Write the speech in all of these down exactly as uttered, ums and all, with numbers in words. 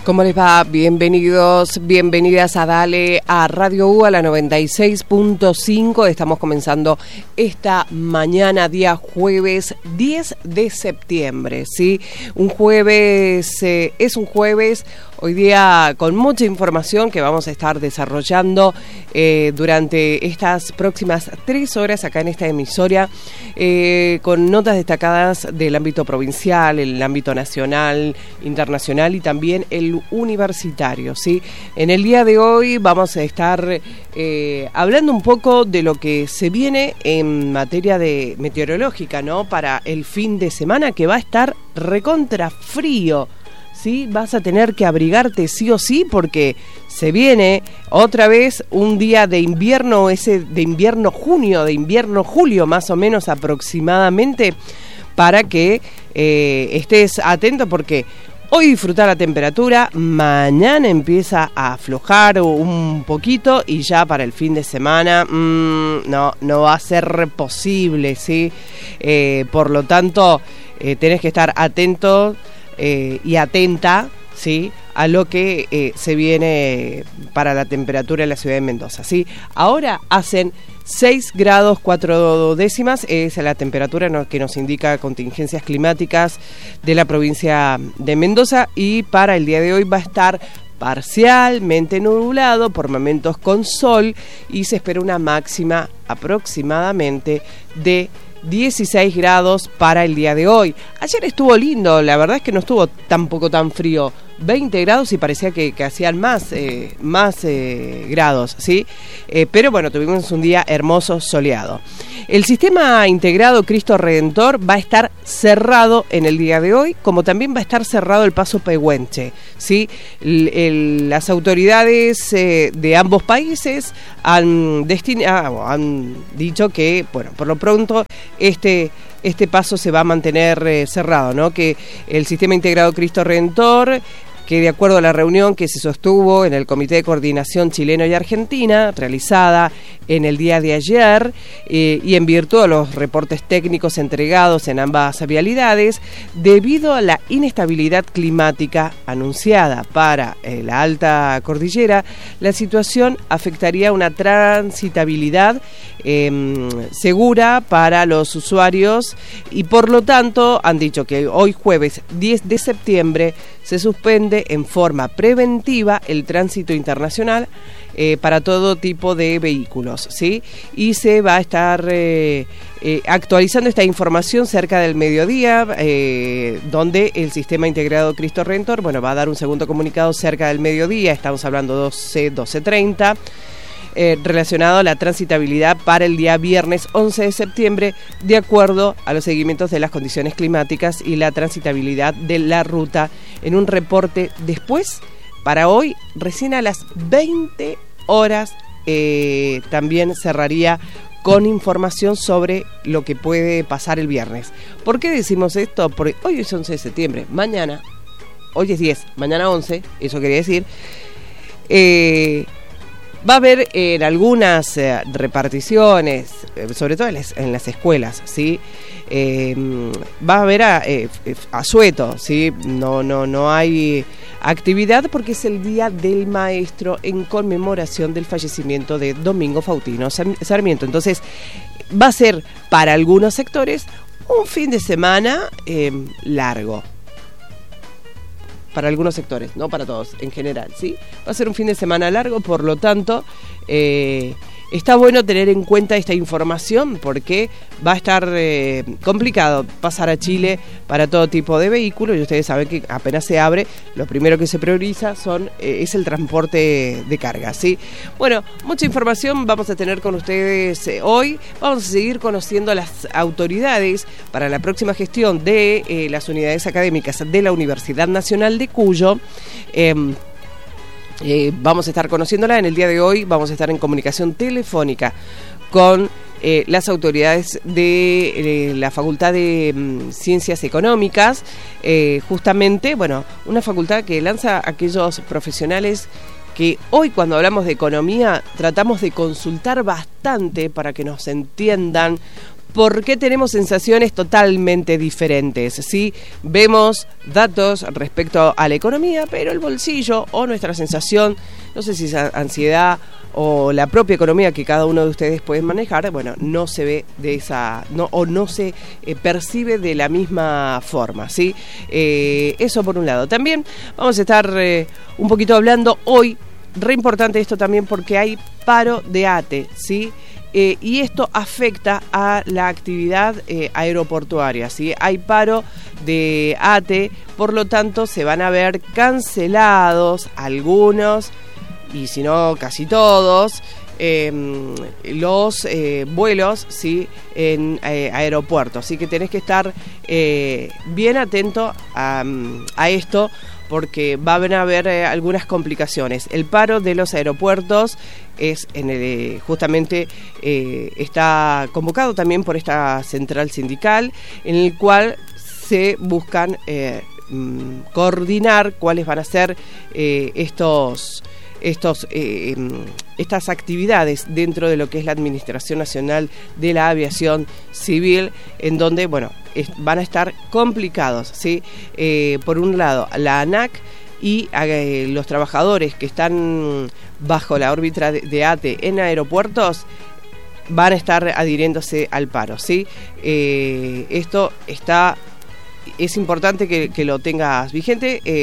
¿Cómo les va? Bienvenidos, bienvenidas a Dale a Radio U, a la noventa y seis punto cinco. Estamos comenzando esta mañana, día jueves diez de septiembre, ¿sí? Un jueves, eh, es un jueves, hoy día con mucha información que vamos a estar desarrollando eh, durante estas próximas tres horas acá en esta emisora, eh, con notas destacadas del ámbito provincial, el ámbito nacional, internacional y también el universitario, ¿sí? En el día de hoy vamos a estar eh, hablando un poco de lo que se viene en materia de meteorológica, ¿no? Para el fin de semana, que va a estar recontra frío, ¿sí? Vas a tener que abrigarte sí o sí, porque se viene otra vez un día de invierno, ese de invierno junio, de invierno julio más o menos aproximadamente, para que eh, estés atento, porque hoy disfruta la temperatura, mañana empieza a aflojar un poquito y ya para el fin de semana mmm, no, no va a ser posible, ¿sí? Eh, por lo tanto, eh, tenés que estar atento eh, y atenta, ¿sí?, a lo que eh, se viene para la temperatura en la ciudad de Mendoza, ¿sí? Ahora hacen seis grados cuatro décimas, es la temperatura que nos indica contingencias climáticas de la provincia de Mendoza, y para el día de hoy va a estar parcialmente nublado, por momentos con sol, y se espera una máxima aproximadamente de dieciséis grados para el día de hoy. Ayer estuvo lindo, la verdad es que no estuvo tampoco tan frío, veinte grados y parecía que, que hacían más, eh, más eh, grados, ¿sí? Eh, pero bueno, tuvimos un día hermoso, soleado. El sistema integrado Cristo Redentor va a estar cerrado en el día de hoy, como también va a estar cerrado el paso Pehuenche, ¿sí? El, el, las autoridades eh, de ambos países han, destinado, han dicho que, bueno, por lo pronto este... este paso se va a mantener eh, cerrado, ¿no? Que el sistema integrado Cristo Redentor, que de acuerdo a la reunión que se sostuvo en el Comité de Coordinación Chileno y Argentina, realizada en el día de ayer, eh, y en virtud de los reportes técnicos entregados en ambas vialidades, debido a la inestabilidad climática anunciada para eh, la alta cordillera, la situación afectaría una transitabilidad eh, segura para los usuarios, y por lo tanto han dicho que hoy jueves diez de septiembre se suspende en forma preventiva el tránsito internacional eh, para todo tipo de vehículos, ¿sí? Y se va a estar eh, eh, actualizando esta información cerca del mediodía, eh, donde el sistema integrado Cristo Redentor, bueno, va a dar un segundo comunicado cerca del mediodía, estamos hablando doce, doce treinta, Eh, relacionado a la transitabilidad para el día viernes once de septiembre, de acuerdo a los seguimientos de las condiciones climáticas y la transitabilidad de la ruta, en un reporte después, para hoy, recién a las veinte horas, eh, también cerraría con información sobre lo que puede pasar el viernes. ¿Por qué decimos esto? Porque hoy es once de septiembre, mañana, hoy es diez, mañana once, eso quería decir, eh... va a haber en algunas eh, reparticiones, eh, sobre todo en las, en las escuelas, ¿sí? Eh, va a haber a, eh, asueto, ¿sí? No, no, no hay actividad porque es el Día del Maestro en conmemoración del fallecimiento de Domingo Faustino Sarmiento. Entonces, va a ser para algunos sectores un fin de semana eh, largo. Para algunos sectores, no para todos, en general, ¿sí? Va a ser un fin de semana largo, por lo tanto, eh, está bueno tener en cuenta esta información, porque va a estar eh, complicado pasar a Chile para todo tipo de vehículos, y ustedes saben que apenas se abre, lo primero que se prioriza son eh, es el transporte de carga, ¿sí? Bueno, mucha información vamos a tener con ustedes eh, hoy. Vamos a seguir conociendo a las autoridades para la próxima gestión de eh, las unidades académicas de la Universidad Nacional de Cuyo. Eh, Eh, vamos a estar conociéndola en el día de hoy. Vamos a estar en comunicación telefónica con eh, las autoridades de eh, la Facultad de mm, Ciencias Económicas, eh, justamente, bueno, una facultad que lanza a aquellos profesionales que hoy, cuando hablamos de economía, tratamos de consultar bastante para que nos entiendan, ¿Por qué tenemos sensaciones totalmente diferentes? ¿Sí? Vemos datos respecto a la economía, pero el bolsillo o nuestra sensación, no sé si es ansiedad o la propia economía que cada uno de ustedes puede manejar, bueno, no se ve de esa, no, o no se eh, percibe de la misma forma, ¿sí? Eh, eso por un lado. También vamos a estar eh, un poquito hablando hoy, re importante esto también porque hay paro de ATE, ¿sí? Eh, y esto afecta a la actividad eh, aeroportuaria, ¿sí? Hay paro de ATE, por lo tanto se van a ver cancelados algunos, y si no casi todos, eh, los eh, vuelos, ¿sí? En eh, aeropuertos. Así que tenés que estar eh, bien atento a, a esto, porque van a haber eh, algunas complicaciones. El paro de los aeropuertos es en el, justamente eh, está convocado también por esta central sindical, en el cual se buscan eh, coordinar cuáles van a ser eh, estos estos eh, estas actividades dentro de lo que es la Administración Nacional de la Aviación Civil, en donde, bueno, es, van a estar complicados, ¿sí? Eh, por un lado, la ANAC y eh, los trabajadores que están bajo la órbita de, de ATE en aeropuertos van a estar adhiriéndose al paro, ¿sí? Eh, esto está, es importante que, que lo tengas vigente. Eh,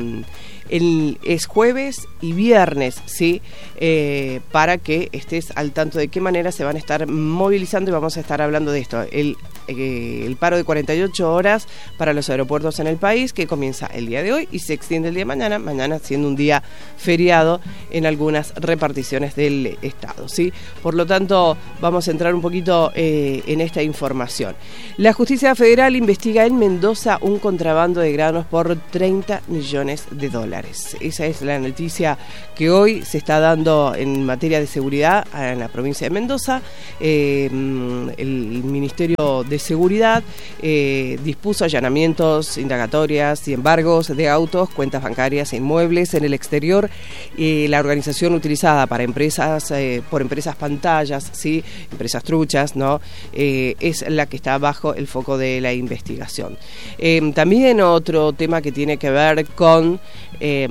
El, es jueves y viernes, ¿sí? Eh, para que estés al tanto de qué manera se van a estar movilizando, y vamos a estar hablando de esto. El, eh, el paro de cuarenta y ocho horas para los aeropuertos en el país, que comienza el día de hoy y se extiende el día de mañana, mañana siendo un día feriado en algunas reparticiones del Estado, ¿sí? Por lo tanto, vamos a entrar un poquito eh, en esta información. La Justicia Federal investiga en Mendoza un contrabando de granos por treinta millones de dólares. Esa es la noticia que hoy se está dando en materia de seguridad en la provincia de Mendoza. Eh, el Ministerio de Seguridad eh, dispuso allanamientos, indagatorias y embargos de autos, cuentas bancarias e inmuebles en el exterior. Eh, la organización utilizada para empresas, eh, por empresas pantallas, ¿sí? Empresas truchas, ¿no? Eh, es la que está bajo el foco de la investigación. Eh, también otro tema que tiene que ver con Eh,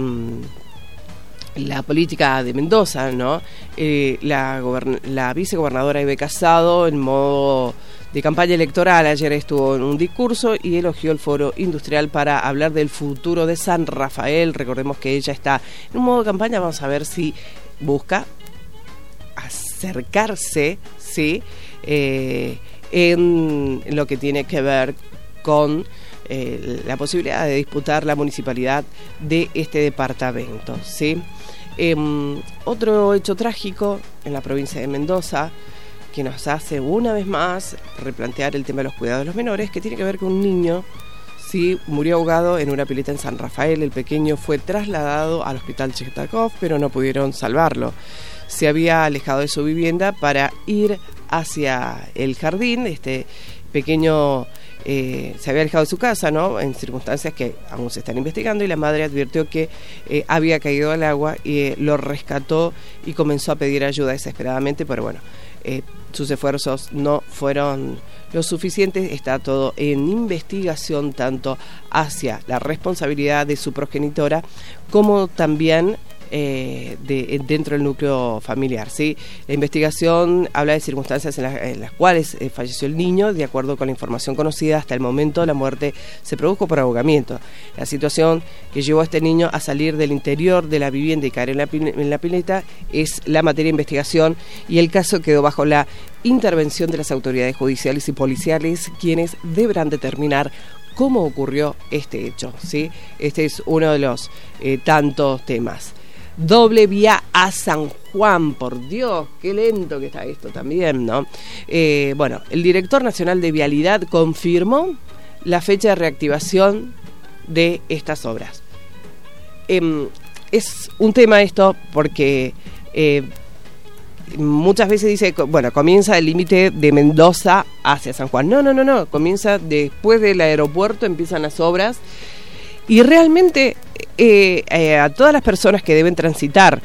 la política de Mendoza, ¿no? Eh, la, gobern- la vicegobernadora Eve Casado, en modo de campaña electoral, ayer estuvo en un discurso y elogió el foro industrial para hablar del futuro de San Rafael. Recordemos que ella está en un modo de campaña, vamos a ver si busca acercarse, ¿sí? Eh, en lo que tiene que ver con Eh, la posibilidad de disputar la municipalidad de este departamento, ¿sí? Eh, otro hecho trágico en la provincia de Mendoza que nos hace una vez más replantear el tema de los cuidados de los menores, que tiene que ver con un niño, ¿sí? Murió ahogado en una pileta en San Rafael. El pequeño fue trasladado al hospital Chekhakov, pero no pudieron salvarlo. Se había alejado de su vivienda para ir hacia el jardín. Este pequeño Eh, se había alejado de su casa, ¿no? En circunstancias que aún se están investigando, y la madre advirtió que eh, había caído al agua y eh, lo rescató y comenzó a pedir ayuda desesperadamente, pero bueno, eh, sus esfuerzos no fueron lo suficientes. Está todo en investigación, tanto hacia la responsabilidad de su progenitora como también Eh, de, dentro del núcleo familiar, ¿sí? La investigación habla de circunstancias en, la, en las cuales eh, falleció el niño. De acuerdo con la información conocida hasta el momento, la muerte se produjo por ahogamiento. La situación que llevó a este niño a salir del interior de la vivienda y caer en la, en la pileta es la materia de investigación, y el caso quedó bajo la intervención de las autoridades judiciales y policiales, quienes deberán determinar cómo ocurrió este hecho, ¿sí? Este es uno de los eh, tantos temas. Doble vía a San Juan, por Dios, qué lento que está esto también, ¿no? Eh, bueno, el director nacional de Vialidad confirmó la fecha de reactivación de estas obras. Eh, es un tema esto porque eh, muchas veces dice, bueno, comienza el límite de Mendoza hacia San Juan. No, no, no, no, comienza después del aeropuerto, empiezan las obras. Y realmente eh, eh, a todas las personas que deben transitar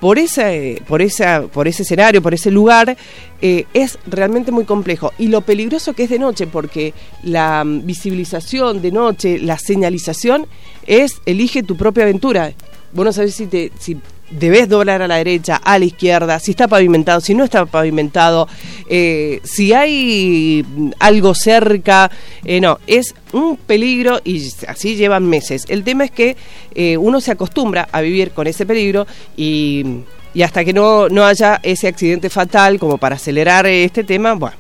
por ese, por esa, por ese escenario, por ese lugar, eh, es realmente muy complejo. Y lo peligroso que es de noche, porque la visibilización de noche, la señalización, es elige tu propia aventura. Vos no sabés si te... Si debes doblar a la derecha, a la izquierda, si está pavimentado, si no está pavimentado, eh, si hay algo cerca, eh, no, es un peligro y así llevan meses. El tema es que eh, uno se acostumbra a vivir con ese peligro y, y hasta que no, no haya ese accidente fatal como para acelerar este tema, bueno.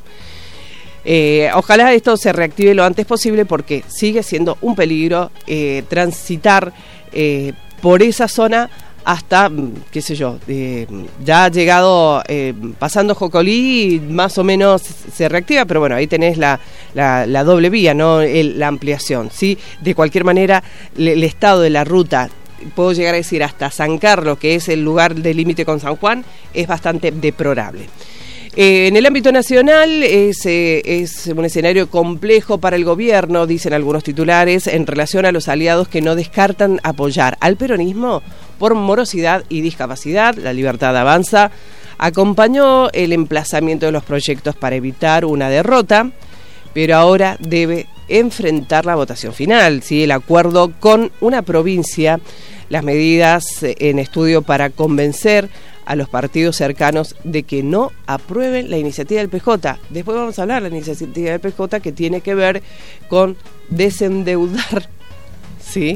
Eh, ojalá esto se reactive lo antes posible porque sigue siendo un peligro eh, transitar eh, por esa zona hasta, qué sé yo, eh, ya ha llegado, eh, pasando Jocolí, más o menos se reactiva, pero bueno, ahí tenés la, la, la doble vía, ¿no? El, la ampliación, ¿sí? De cualquier manera, le, el estado de la ruta, puedo llegar a decir hasta San Carlos, que es el lugar de límite con San Juan, es bastante deplorable. Eh, en el ámbito nacional es, eh, es un escenario complejo para el gobierno, dicen algunos titulares, en relación a los aliados que no descartan apoyar al peronismo por morosidad y discapacidad. La Libertad Avanza acompañó el emplazamiento de los proyectos para evitar una derrota, pero ahora debe enfrentar la votación final, ¿sí? El acuerdo con una provincia, las medidas en estudio para convencer a los partidos cercanos de que no aprueben la iniciativa del P J. Después vamos a hablar de la iniciativa del P J, que tiene que ver con desendeudar, ¿sí?,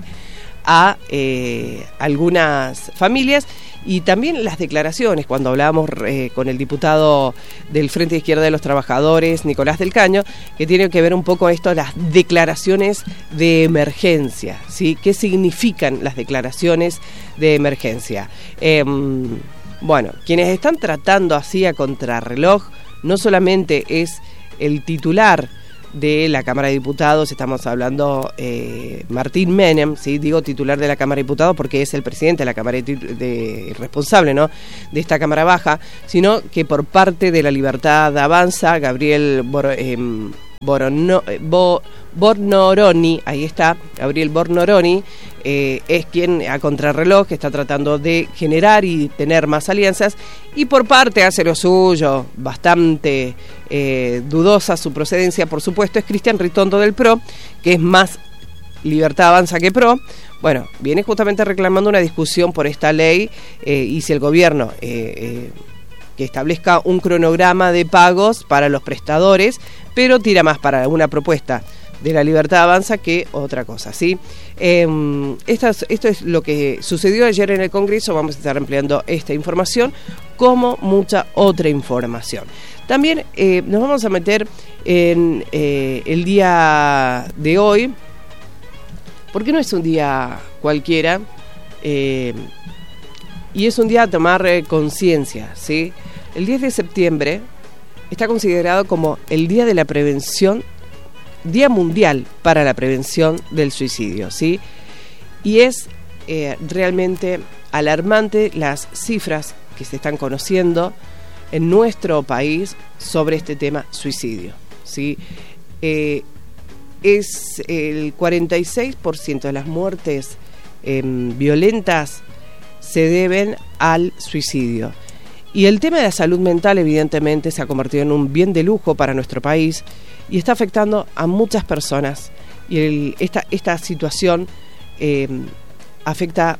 a eh, algunas familias, y también las declaraciones, cuando hablábamos eh, con el diputado del Frente Izquierda de los Trabajadores, Nicolás del Caño, que tiene que ver un poco esto, las declaraciones de emergencia, ¿sí? ¿Qué significan las declaraciones de emergencia? Eh, bueno, quienes están tratando así a contrarreloj, no solamente es el titular de la Cámara de Diputados, estamos hablando eh, Martín Menem, ¿sí? Digo titular de la Cámara de Diputados porque es el presidente de la Cámara de, de responsable, ¿no?, de esta Cámara Baja, sino que por parte de la Libertad Avanza, Gabriel Bor, eh, Borono, Bo, Bornoroni, ahí está, Gabriel Bornoroni, eh, es quien a contrarreloj está tratando de generar y tener más alianzas, y por parte hace lo suyo, bastante eh, dudosa su procedencia, por supuesto, es Cristian Ritondo del P R O, que es más Libertad Avanza que P R O. Bueno, viene justamente reclamando una discusión por esta ley eh, y si el gobierno eh, eh, que establezca un cronograma de pagos para los prestadores, pero tira más para una propuesta de la Libertad Avanza que otra cosa, ¿sí? Eh, esto, es, esto es lo que sucedió ayer en el Congreso. Vamos a estar ampliando esta información como mucha otra información. También eh, nos vamos a meter en eh, el día de hoy, porque no es un día cualquiera, eh, y es un día a tomar eh, conciencia, ¿sí? El diez de septiembre está considerado como el Día de la Prevención, Día Mundial para la Prevención del Suicidio, ¿sí? Y es eh, realmente alarmante las cifras que se están conociendo en nuestro país sobre este tema suicidio, ¿sí? Eh, es el cuarenta y seis por ciento de las muertes eh, violentas se deben al suicidio. Y el tema de la salud mental, evidentemente, se ha convertido en un bien de lujo para nuestro país y está afectando a muchas personas. Y el, esta, esta situación eh, afecta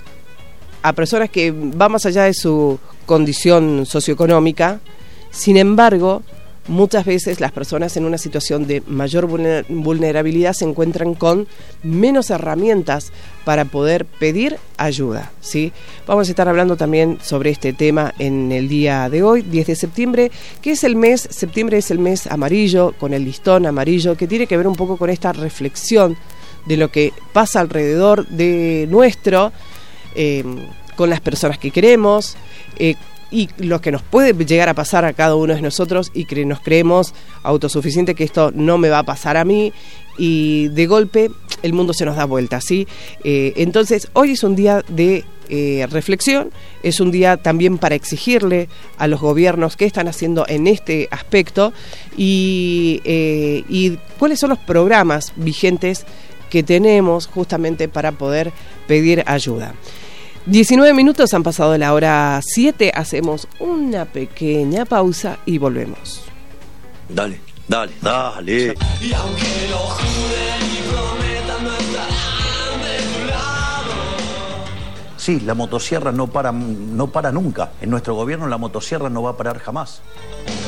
a personas que van más allá de su condición socioeconómica. Sin embargo, muchas veces las personas en una situación de mayor vulnerabilidad se encuentran con menos herramientas para poder pedir ayuda, ¿sí? Vamos a estar hablando también sobre este tema en el día de hoy, diez de septiembre, que es el mes, septiembre es el mes amarillo, con el listón amarillo, que tiene que ver un poco con esta reflexión de lo que pasa alrededor de nuestro, eh, con las personas que queremos, eh, y lo que nos puede llegar a pasar a cada uno de nosotros, y que nos creemos autosuficientes, que esto no me va a pasar a mí, y de golpe el mundo se nos da vuelta, ¿sí? Eh, entonces hoy es un día de eh, reflexión, es un día también para exigirle a los gobiernos qué están haciendo en este aspecto y, eh, y cuáles son los programas vigentes que tenemos justamente para poder pedir ayuda. diecinueve minutos han pasado de la hora siete, hacemos una pequeña pausa y volvemos. Dale, dale, dale. Y aunque lo juren y prometan no estarán de tu lado. Sí, la motosierra no para, no para nunca. En nuestro gobierno la motosierra no va a parar jamás.